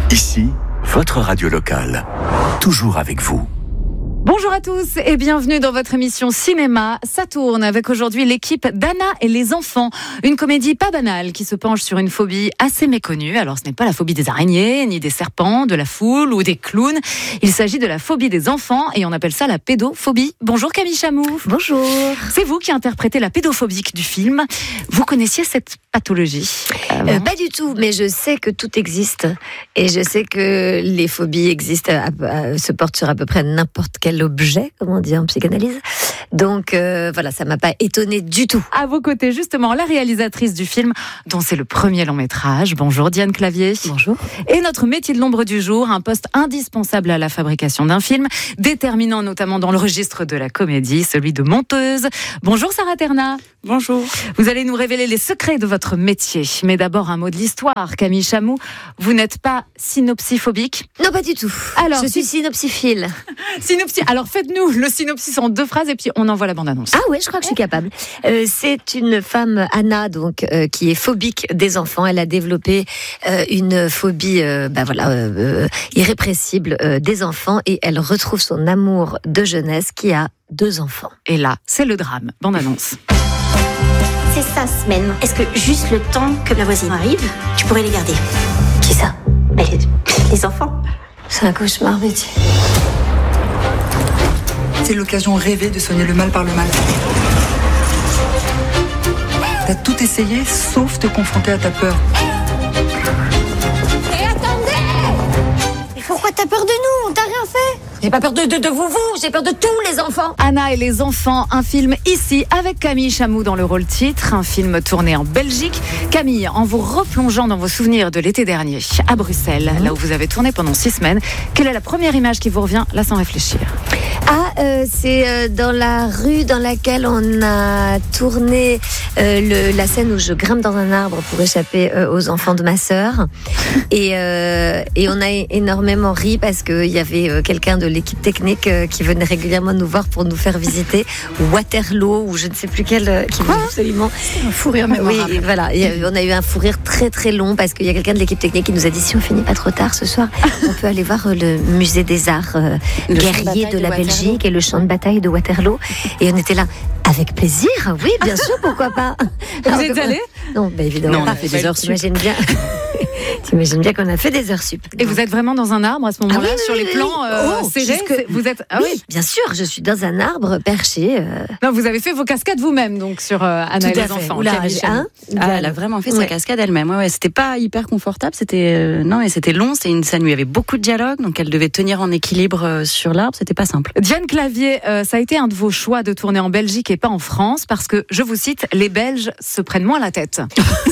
Ici, votre radio locale. Toujours avec vous. Bonjour à tous et bienvenue dans votre émission Cinéma. Ça tourne avec aujourd'hui l'équipe d'Anna et les enfants. Une comédie pas banale qui se penche sur une phobie assez méconnue. Alors ce n'est pas la phobie des araignées, ni des serpents, de la foule ou des clowns. Il s'agit de la phobie des enfants et on appelle ça la pédophobie. Bonjour Camille Chamou. Bonjour. C'est vous qui interprétez la pédophobique du film. Vous connaissiez cette pathologie Pas du tout, mais je sais que tout existe. Et je sais que les phobies existent, se portent sur à peu près n'importe quel objet, comme on dit en psychanalyse. Donc voilà, ça m'a pas étonnée du tout. À vos côtés, justement, la réalisatrice du film, dont c'est le premier long métrage. Bonjour Diane Clavier. Bonjour. Et notre métier de l'ombre du jour, un poste indispensable à la fabrication d'un film, déterminant notamment dans le registre de la comédie, celui de monteuse. Bonjour Sarah Terna. Bonjour. Vous allez nous révéler les secrets de votre métier. Mais d'abord, un mot de l'histoire. Camille Chamou, vous n'êtes pas synopsiphobique? Non, pas du tout. Alors, je suis synopsiphile. Alors faites-nous le synopsis en 2 phrases et puis on envoie la bande-annonce. Ah ouais, je crois que je suis capable. C'est une femme, Anna, donc, qui est phobique des enfants. Elle a développé une phobie irrépressible des enfants et elle retrouve son amour de jeunesse qui a 2 enfants. Et là, c'est le drame. Bande-annonce. C'est sa semaine. Est-ce que juste le temps que la voisine arrive, tu pourrais les garder? Qui ça? Les enfants. C'est un cauchemar, Betty. C'est l'occasion rêvée de soigner le mal par le mal. T'as tout essayé, sauf te confronter à ta peur. Et attendez! Pourquoi t'as peur de nous? On t'a rien fait? J'ai pas peur de vous, j'ai peur de tous les enfants. Anna et les enfants, un film ici avec Camille Chamou dans le rôle titre, un film tourné en Belgique. Camille, en vous replongeant dans vos souvenirs de l'été dernier, à Bruxelles, là où vous avez tourné pendant 6 semaines, quelle est la première image qui vous revient, là sans réfléchir? C'est dans la rue dans laquelle on a tourné la scène où je grimpe dans un arbre pour échapper aux enfants de ma sœur. Et on a énormément ri parce qu'il y avait quelqu'un de l'équipe technique qui venait régulièrement nous voir pour nous faire visiter Waterloo ou je ne sais plus quel qui voulait absolument. C'était un fou rire mémorable. Oui, voilà. On a eu un fou rire très très long parce qu'il y a quelqu'un de l'équipe technique qui nous a dit si on finit pas trop tard ce soir, on peut aller voir le musée des arts guerriers de la Belgique et le champ de bataille de Waterloo. Et on était là. Avec plaisir, oui, bien sûr, pourquoi pas. Vous êtes allés? Non, évidemment. Non, on a fait des heures sup. T'imagines bien qu'on a fait des heures sup. Et vous êtes vraiment dans un arbre à ce moment-là, sur les plans serrés? Vous êtes... Oui, bien sûr, je suis dans un arbre perché. Non, vous avez fait vos cascades vous-même, donc, sur Anna et les enfants. Oula, elle a vraiment fait sa cascade elle-même. Ouais, c'était pas hyper confortable, c'était long, c'était une scène où il y avait beaucoup de dialogue, donc elle devait tenir en équilibre sur l'arbre, c'était pas simple. Diane Clavier, ça a été un de vos choix de tourner en Belgique et pas en France, parce que, je vous cite, les Belges se prennent moins la tête.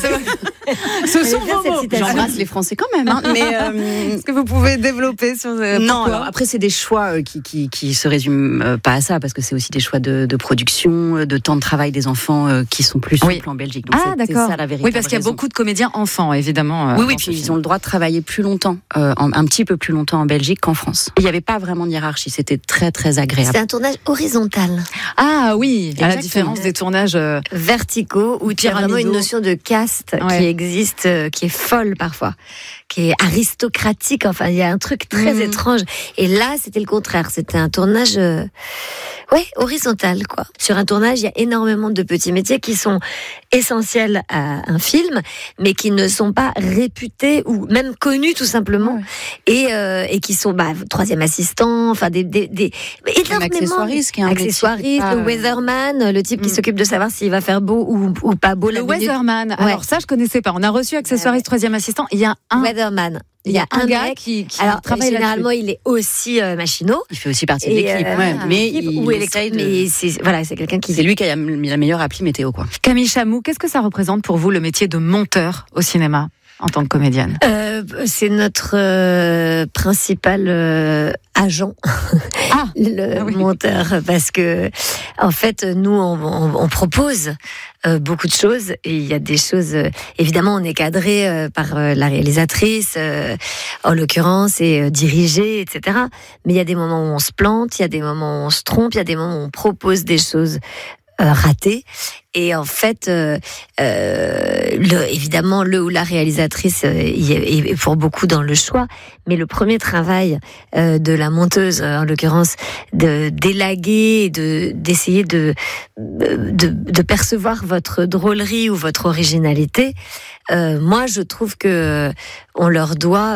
Ce sont vos mots. J'embrasse les Français quand même. Hein, mais est-ce que vous pouvez développer sur non, alors après c'est des choix qui se résument pas à ça, parce que c'est aussi des choix de production, de temps de travail des enfants qui sont plus souples en Belgique. Donc d'accord. Ça, la véritable oui, parce qu'il y a beaucoup de comédiens enfants, évidemment. Oui, puis ils ont le droit de travailler plus longtemps, un petit peu plus longtemps en Belgique qu'en France. Il n'y avait pas vraiment de hiérarchie, c'était très très agréable. C'est un tournage horizontal. Ah oui, exactement. À la différence des tournages verticaux, où il y a vraiment une notion de caste qui existe, qui est folle parfois, qui est aristocratique. Enfin, il y a un truc très étrange. Et là, c'était le contraire. C'était un tournage, horizontal, quoi. Sur un tournage, il y a énormément de petits métiers qui sont essentiels à un film, mais qui ne sont pas réputés ou même connus tout simplement, et qui sont troisième assistant, enfin des énormément accessoiriste, le weatherman, le type qui s'occupe de savoir s'il va faire beau ou pas beau la minute. Le weatherman. Alors ça, je connaissais pas. On a reçu accessoiriste troisième assistant. Il y a un weatherman. Il y a un gars qui travaille généralement, il est aussi machinot. Il fait aussi partie de l'équipe, mais c'est quelqu'un qui. C'est lui qui a la meilleure appli météo, quoi. Camille Chamou, qu'est-ce que ça représente pour vous le métier de monteur au cinéma en tant que comédienne? C'est notre principal agent, monteur, parce que en fait, nous, on propose beaucoup de choses, et il y a des choses. Évidemment, on est cadré par la réalisatrice, en l'occurrence, et dirigé, etc. Mais il y a des moments où on se plante, il y a des moments où on se trompe, il y a des moments où on propose des choses ratées. Et en fait, évidemment, le ou la réalisatrice est pour beaucoup dans le choix, mais le premier travail de la monteuse, en l'occurrence, d'élaguer, d'essayer de percevoir votre drôlerie ou votre originalité. Moi, je trouve que on leur doit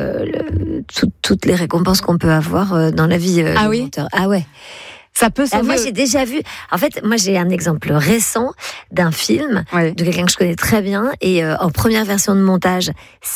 toutes les récompenses qu'on peut avoir dans la vie. Ah oui. Monteurs. Ah ouais. Ça peut sauver. Moi, j'ai déjà vu. En fait, moi, j'ai un exemple récent d'un film de quelqu'un que je connais très bien. Et en première version de montage,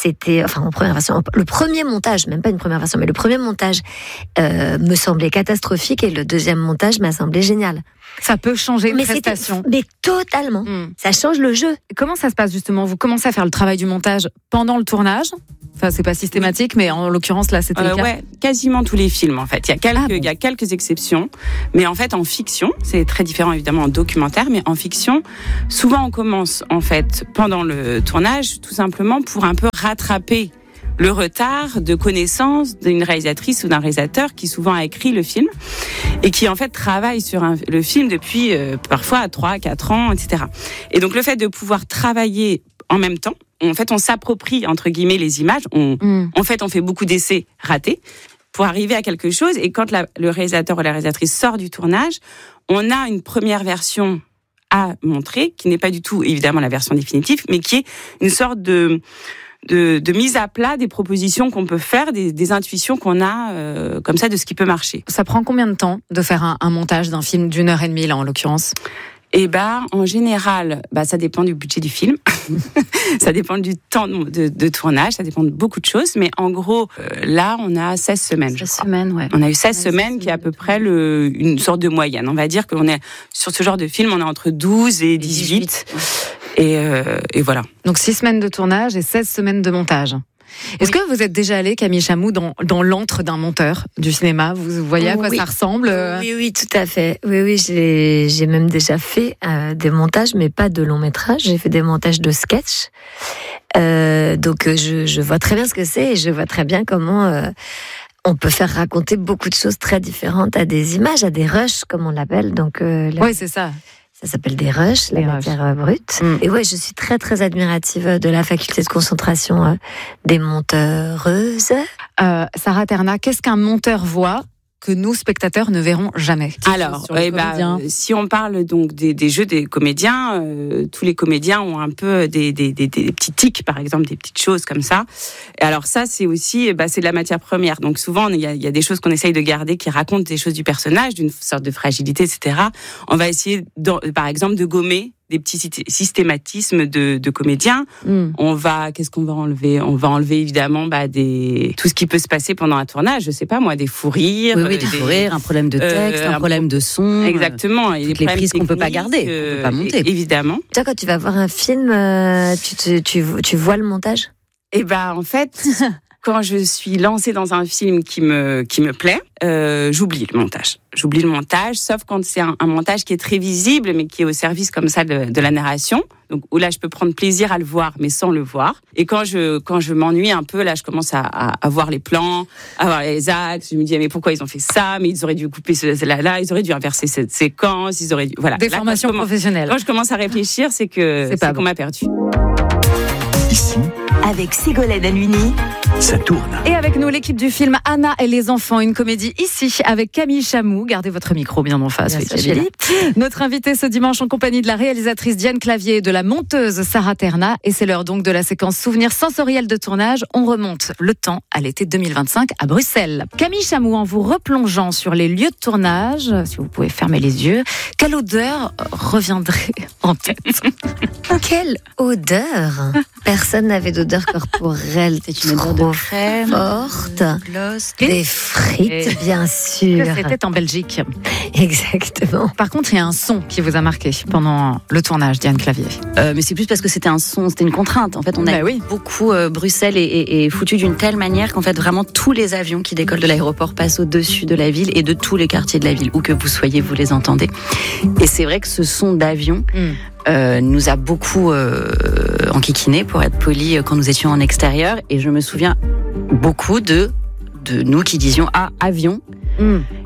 le premier montage, même pas une première version, mais le premier montage me semblait catastrophique et le deuxième montage m'a semblé génial. Ça peut changer une prestation. Mais totalement. Ça change le jeu. Comment ça se passe justement ? Vous commencez à faire le travail du montage pendant le tournage ? Enfin, c'est pas systématique, mais en l'occurrence, là, c'était le cas. Ouais, quasiment tous les films, en fait. Il y a quelques exceptions. Mais en fait, en fiction, c'est très différent, évidemment, en documentaire, mais en fiction, souvent, on commence, en fait, pendant le tournage, tout simplement pour un peu rattraper le retard de connaissance d'une réalisatrice ou d'un réalisateur qui souvent a écrit le film et qui en fait travaille sur le film depuis parfois 3-4 ans, etc. Et donc le fait de pouvoir travailler en même temps, en fait on s'approprie entre guillemets les images, en fait on fait beaucoup d'essais ratés pour arriver à quelque chose, et quand le réalisateur ou la réalisatrice sort du tournage, on a une première version à montrer qui n'est pas du tout évidemment la version définitive, mais qui est une sorte de mise à plat des propositions qu'on peut faire, des intuitions qu'on a comme ça de ce qui peut marcher. Ça prend combien de temps de faire un montage d'un film d'1h30 là en l'occurrence ? Et en général, ça dépend du budget du film, ça dépend du temps de tournage, ça dépend de beaucoup de choses, mais en gros, là, on a 16 semaines. 16 semaines, ouais. On a eu 16 semaines qui est à peu près une sorte de moyenne. On va dire qu'on est, sur ce genre de film, on est entre 12 et 18. Et voilà. Donc 6 semaines de tournage et 16 semaines de montage. Est-ce que vous êtes déjà allé, Camille Chamou, dans l'antre d'un monteur du cinéma ? Vous voyez à quoi ça ressemble ? Oui, tout à fait. Oui, j'ai même déjà fait des montages, mais pas de long métrage. J'ai fait des montages de sketch. Donc je vois très bien ce que c'est et je vois très bien comment on peut faire raconter beaucoup de choses très différentes à des images, à des rushs, comme on l'appelle. Donc oui, c'est ça. Ça s'appelle des rushs, la matière brute. Et je suis très très admirative de la faculté de concentration des monteuses. Sarah Ternat, qu'est-ce qu'un monteur voit que nous, spectateurs, ne verrons jamais ? Alors, si on parle donc des jeux des comédiens, tous les comédiens ont un peu des petits tics, par exemple, des petites choses comme ça. Et alors ça, c'est aussi, c'est de la matière première. Donc souvent, il y a des choses qu'on essaye de garder qui racontent des choses du personnage, d'une sorte de fragilité, etc. On va essayer, par exemple, de gommer des petits systématismes de comédiens. Qu'est-ce qu'on va enlever ? On va enlever évidemment tout ce qui peut se passer pendant un tournage, je sais pas moi, des fous rires. Oui, des fous rires, un problème de texte, un problème de son. Exactement. Et toutes les prises qu'on peut pas garder, qu'on peut pas monter. Évidemment. Toi, quand tu vas voir un film, tu vois le montage ? En fait, quand je suis lancée dans un film qui me plaît, j'oublie le montage. J'oublie le montage, sauf quand c'est un montage qui est très visible, mais qui est au service comme ça de la narration. Donc où là, je peux prendre plaisir à le voir, mais sans le voir. Et quand je m'ennuie un peu, là, je commence à voir les plans, à voir les axes. Je me dis, mais pourquoi ils ont fait ça ? Mais ils auraient dû couper là, ils auraient dû inverser cette séquence, ils auraient dû... Voilà. Des formations professionnelles. Quand je commence à réfléchir, c'est qu'on m'a perdu. Ici, avec Ségolène Aluni, ça tourne. Et avec nous, l'équipe du film Anna et les enfants, une comédie ici avec Camille Chamou. Gardez votre micro bien en face. Notre invitée ce dimanche en compagnie de la réalisatrice Diane Clavier et de la monteuse Sarah Ternat. Et c'est l'heure donc de la séquence souvenirs sensoriels de tournage. On remonte le temps à l'été 2025 à Bruxelles. Camille Chamou, en vous replongeant sur les lieux de tournage, si vous pouvez fermer les yeux, quelle odeur reviendrait en tête ? Quelle odeur ? Personne n'avait d'odeur corporelle. C'est une odeur de crème, forte. Gloss, des frites, bien sûr. C'était en Belgique. Exactement. Par contre, il y a un son qui vous a marqué pendant le tournage, Diane Clavier. Mais c'est plus parce que c'était un son, c'était une contrainte. En fait, on a beaucoup Bruxelles est foutu d'une telle manière qu'en fait, vraiment tous les avions qui décollent de l'aéroport passent au-dessus de la ville et de tous les quartiers de la ville. Où que vous soyez, vous les entendez. Et c'est vrai que ce son d'avion nous a beaucoup enquiquiné, pour être poli, quand nous étions en extérieur. Et je me souviens beaucoup de nous qui disions avion.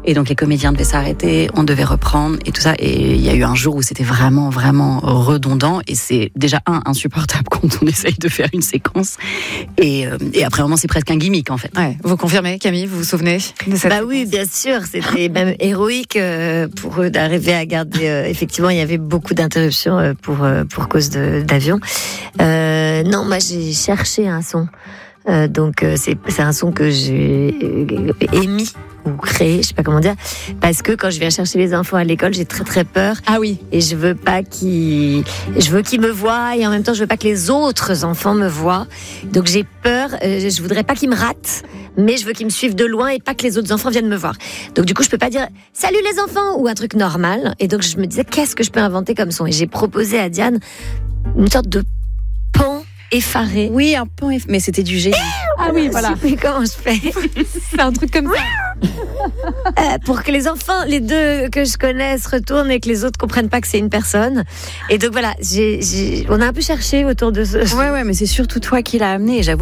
Et donc les comédiens devaient s'arrêter, on devait reprendre et tout ça. Et il y a eu un jour où c'était vraiment, vraiment redondant. Et c'est déjà insupportable quand on essaye de faire une séquence. Et après, vraiment, c'est presque un gimmick en fait. Ouais. Vous confirmez, Camille, vous vous souvenez de cette séquence ? Oui, bien sûr. C'était même héroïque pour eux d'arriver à garder. Effectivement, il y avait beaucoup d'interruptions pour cause d'avion. Non, moi j'ai cherché un son. Donc c'est un son que j'ai émis ou créé, je sais pas comment dire, parce que quand je viens chercher les enfants à l'école, j'ai très très peur. Ah oui. Et je veux qu'ils me voient et en même temps je veux pas que les autres enfants me voient. Donc j'ai peur, je voudrais pas qu'ils me ratent, mais je veux qu'ils me suivent de loin et pas que les autres enfants viennent me voir. Donc du coup je peux pas dire salut les enfants ou un truc normal. Et donc je me disais qu'est-ce que je peux inventer comme son, et j'ai proposé à Diane une sorte de pan effaré. Oui, un pan effaré. Mais c'était du génie. Ah oui, voilà. Mais comment je fais? C'est un truc comme ça. Pour que les enfants, les deux que je connais, se retournent et que les autres comprennent pas que c'est une personne. Et donc voilà, on a un peu cherché autour de ce. Ouais, mais c'est surtout toi qui l'as amené. J'avoue.